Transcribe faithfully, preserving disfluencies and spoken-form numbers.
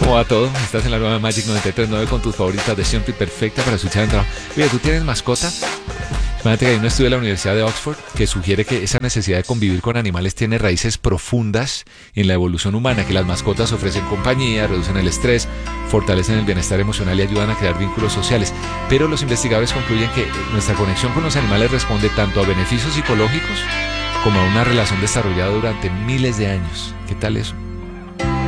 ¿Cómo va todo? Estás en la nueva Magic noventa y tres punto nueve con tus favoritas de siempre y perfecta para escuchar en trabajo. Oye, ¿tú tienes mascota? Fíjate que hay un estudio de la Universidad de Oxford que sugiere que esa necesidad de convivir con animales tiene raíces profundas en la evolución humana, que las mascotas ofrecen compañía, reducen el estrés, fortalecen el bienestar emocional y ayudan a crear vínculos sociales. Pero los investigadores concluyen que nuestra conexión con los animales responde tanto a beneficios psicológicos como a una relación desarrollada durante miles de años. ¿Qué tal eso?